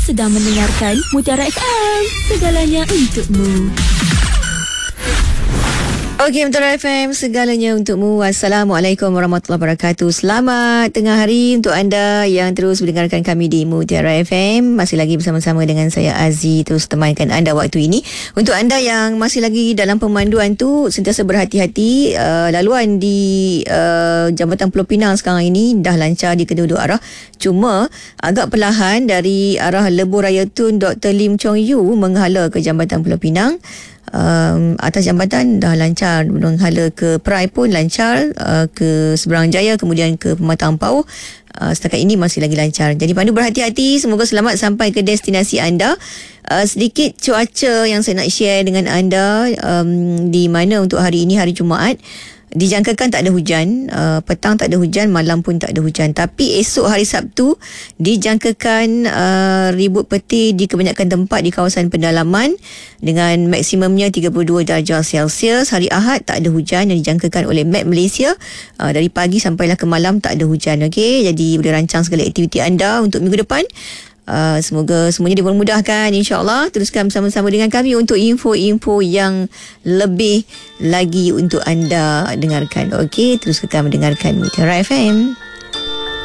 sedang mendengarkan Mutiara FM, segalanya untukmu. Okey, Mutiara FM, segalanya untukmu. Assalamualaikum warahmatullahi wabarakatuh. Selamat tengah hari untuk anda yang terus mendengarkan kami di Mutiara FM. Masih lagi bersama-sama dengan saya Aziz, terus temankan anda waktu ini. Untuk anda yang masih lagi dalam pemanduan tu, sentiasa berhati-hati. Laluan di Jambatan Pulau Pinang sekarang ini dah lancar di kedua-dua arah. Cuma agak perlahan dari arah Lebuh Raya Tun Dr. Lim Chong Yu menghala ke Jambatan Pulau Pinang. Atas jambatan dah lancar, menghala ke Perai pun lancar, ke Seberang Jaya, kemudian ke Pematang Ampau. Setakat ini masih lagi lancar. Jadi pandu berhati-hati, semoga selamat sampai ke destinasi anda. Sedikit cuaca yang saya nak share dengan anda, di mana untuk hari ini, hari Jumaat, dijangkakan tak ada hujan. Petang tak ada hujan, malam pun tak ada hujan. Tapi esok hari Sabtu dijangkakan ribut petir di kebanyakan tempat di kawasan pedalaman dengan maksimumnya 32 darjah Celsius. Hari Ahad tak ada hujan yang dijangkakan oleh Met Malaysia. Dari pagi sampailah ke malam tak ada hujan. Okey, jadi boleh rancang segala aktiviti anda untuk minggu depan. Semoga semuanya dipermudahkan, insyaAllah. Teruskan bersama-sama dengan kami untuk info-info yang lebih lagi untuk anda dengarkan. Okey, terus kita mendengarkan Mutiara FM.